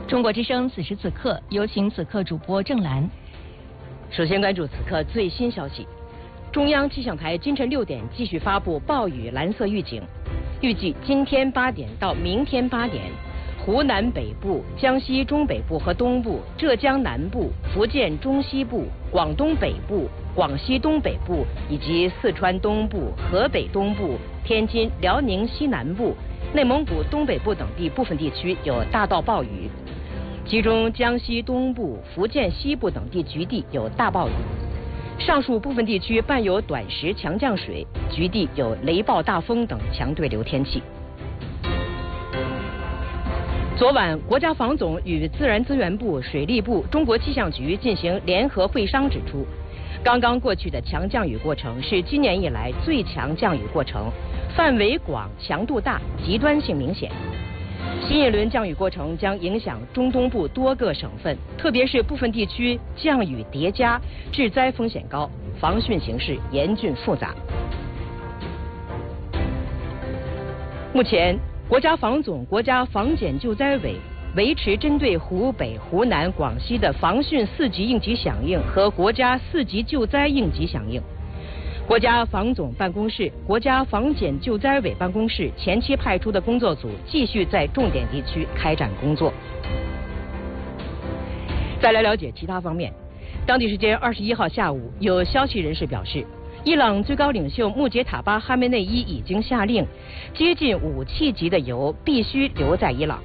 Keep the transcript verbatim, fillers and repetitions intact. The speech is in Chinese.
中国之声此时此刻，有请此刻主播郑兰。 首先关注此刻最新消息，中央气象台今晨六点继续发布暴雨蓝色预警，预计今天八点到明天八点，湖南北部、江西中北部和东部、浙江南部、福建中西部、广东北部、广西东北部以及四川东部、河北东部、天津、辽宁西南部、内蒙古东北部等地部分地区有大到暴雨，其中江西东部、福建西部等地局地有大暴雨。上述部分地区伴有短时强降水，局地有雷暴大风等强对流天气。昨晚，国家防总与自然资源部、水利部、中国气象局进行联合会商，指出，刚刚过去的强降雨过程是今年以来最强降雨过程，范围广、强度大、极端性明显。新一轮降雨过程将影响中东部多个省份，特别是部分地区降雨叠加，致灾风险高，防汛形势严峻复杂。目前，国家防总、国家防检救灾委维持针对湖北、湖南、广西的防汛四级应急响应和国家四级救灾应急响应。国家防总办公室、国家防检救灾委办公室前期派出的工作组继续在重点地区开展工作。再来了解其他方面，当地时间二十一号下午，有消息人士表示，伊朗最高领袖穆杰塔巴·哈梅内伊已经下令，接近武器级的油必须留在伊朗。